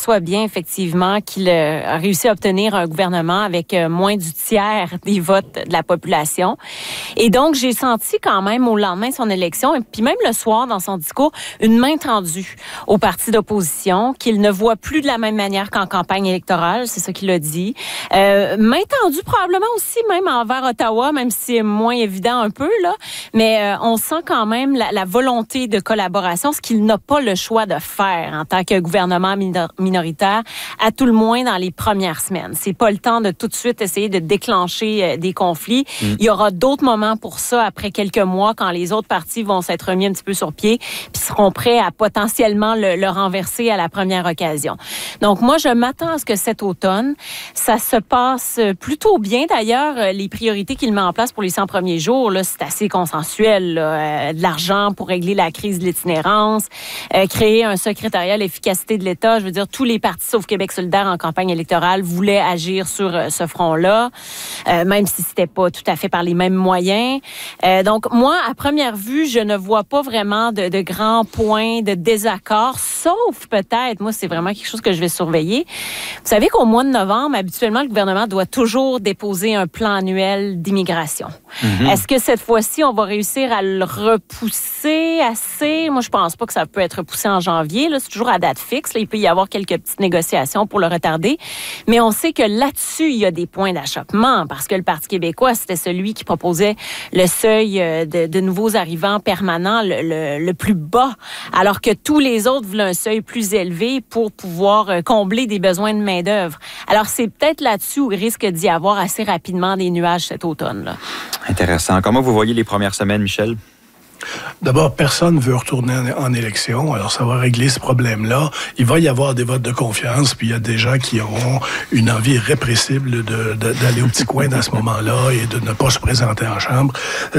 perçois bien, effectivement, qu'il a réussi à obtenir un gouvernement avec moins du tiers des votes de la population. Et donc, j'ai senti quand même au lendemain de son élection, et puis même le soir dans son discours, une main tendue au parti d'opposition, qu'il ne voit plus de la même manière qu'en campagne électorale, c'est ça qu'il a dit. Main tendue probablement aussi même envers Ottawa, même si c'est moins évident un peu, là. Mais on sent quand même la volonté de collaboration, ce qu'il n'a pas le choix de faire en tant que gouvernement minoritaire, à tout le moins dans les premières semaines. C'est pas le temps de tout de suite essayer de déclencher des conflits. Il y aura d'autres moments pour ça après quelques mois, quand les autres partis vont s'être mis un petit peu sur pied, puis seront prêts à potentiellement le renverser à la première occasion. Donc moi, je m'attends à ce que cet automne, ça se passe plutôt bien. D'ailleurs, les priorités qu'il met en place pour les 100 premiers jours, là, c'est assez consensuel. Là. De l'argent pour régler la crise de l'itinérance, créer un secrétariat à l'efficacité de l'État. Je veux dire, tous les partis sauf Québec solidaire en campagne électorale voulaient agir sur ce front-là, même si c'était pas tout à fait par les mêmes moyens. Donc, moi, à première vue, je ne vois pas vraiment de grands points de désaccord, sauf peut-être, moi, c'est vraiment quelque chose que je vais surveiller. Vous savez qu'au mois de novembre, habituellement, le gouvernement doit toujours déposer un plan annuel d'immigration. Est-ce que cette fois-ci, on va réussir à le repousser assez? Moi, je pense pas que ça peut être repoussé en janvier. Là, c'est toujours à date fixe. Là, il peut y avoir quelques petites négociations pour le retarder. Mais on sait que là-dessus, il y a des points d'achoppement parce que le Parti québécois, c'était celui qui proposait le seuil de nouveaux arrivants permanents le plus bas, alors que tous les autres voulaient un seuil plus élevé pour pouvoir combler des besoins de main-d'œuvre. Alors, c'est peut-être là-dessus où il risque d'y avoir assez rapidement des nuages cet automne. Là. Intéressant. Comment vous voyez les premières semaines, Michel? D'abord, personne ne veut retourner en élection, alors ça va régler ce problème-là. Il va y avoir des votes de confiance, puis il y a des gens qui auront une envie irrépressible d'aller au petit coin dans ce moment-là et de ne pas se présenter en chambre.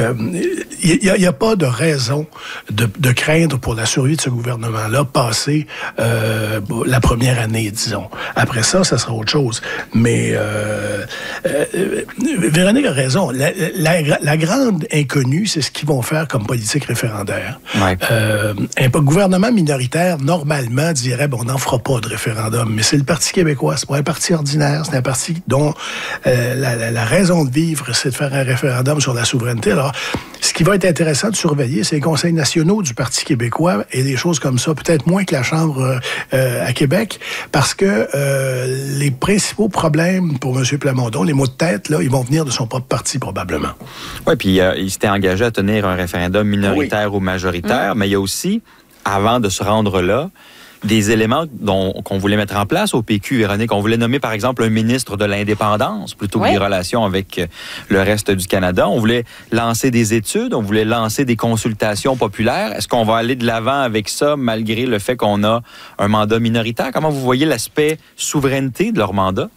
Il n'y a pas de raison de craindre pour la survie de ce gouvernement-là passer la première année, disons. Après ça, ça sera autre chose. Mais Véronique a raison. La grande inconnue, c'est ce qu'ils vont faire comme politique référendaire. Ouais. Un gouvernement minoritaire, normalement, dirait, bon, on n'en fera pas de référendum, mais c'est le Parti québécois, c'est pas un parti ordinaire, c'est un parti dont la raison de vivre, c'est de faire un référendum sur la souveraineté. Alors, ce qui va être intéressant de surveiller, c'est les conseils nationaux du Parti québécois et des choses comme ça, peut-être moins que la Chambre à Québec, parce que les principaux problèmes pour M. Plamondon, les maux de tête, là, ils vont venir de son propre parti, probablement. Oui, puis il s'était engagé à tenir un référendum minoritaire ou majoritaire, mais il y a aussi, avant de se rendre là, des éléments qu'on voulait mettre en place au PQ, Véronique. On voulait nommer, par exemple, un ministre de l'indépendance plutôt que des relations avec le reste du Canada. On voulait lancer des études, on voulait lancer des consultations populaires. Est-ce qu'on va aller de l'avant avec ça, malgré le fait qu'on a un mandat minoritaire? Comment vous voyez l'aspect souveraineté de leur mandat?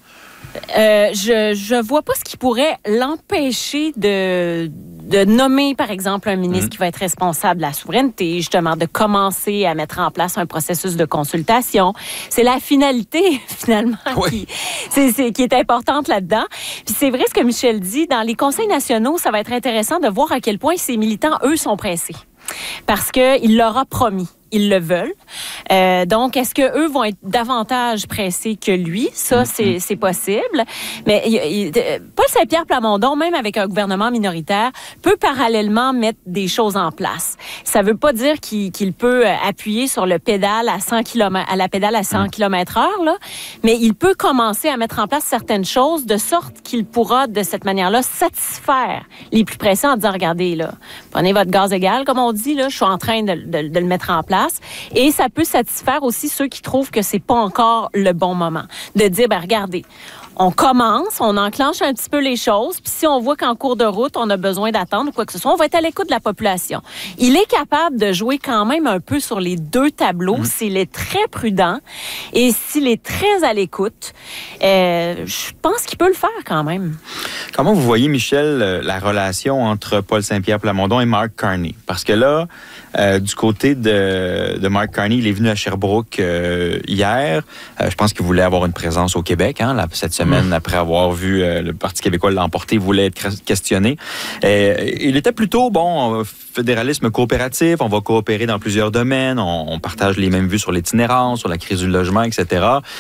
Je vois pas ce qui pourrait l'empêcher de nommer, par exemple, un ministre qui va être responsable de la souveraineté, justement, de commencer à mettre en place un processus de consultation. C'est la finalité, finalement, qui est importante là-dedans. Puis c'est vrai ce que Michel dit, dans les conseils nationaux, ça va être intéressant de voir à quel point ces militants, eux, sont pressés. Parce qu'il leur a promis. Ils le veulent. Donc, est-ce qu'eux vont être davantage pressés que lui? Ça, c'est possible. Mais Paul Saint-Pierre Plamondon, même avec un gouvernement minoritaire, peut parallèlement mettre des choses en place. Ça veut pas dire qu'il peut appuyer sur le pédale à 100 km, à la pédale à 100 km/h, là, mais il peut commencer à mettre en place certaines choses de sorte qu'il pourra, de cette manière-là, satisfaire les plus pressés en disant, regardez, là, prenez votre gaz égal, comme on dit, là, je suis en train de le mettre en place. Et ça peut satisfaire aussi ceux qui trouvent que c'est pas encore le bon moment. De dire, ben regardez, on commence, on enclenche un petit peu les choses, puis si on voit qu'en cours de route, on a besoin d'attendre ou quoi que ce soit, on va être à l'écoute de la population. Il est capable de jouer quand même un peu sur les deux tableaux s'il est très prudent et s'il est très à l'écoute. Je pense qu'il peut le faire quand même. Comment vous voyez, Michel, la relation entre Paul Saint-Pierre Plamondon et Mark Carney? Parce que là, du côté de Mark Carney, il est venu à Sherbrooke hier. Je pense qu'il voulait avoir une présence au Québec, cette semaine, après avoir vu le Parti québécois l'emporter, il voulait être questionné. Il était plutôt, fédéralisme coopératif, on va coopérer dans plusieurs domaines, on partage les mêmes vues sur l'itinérance, sur la crise du logement, etc.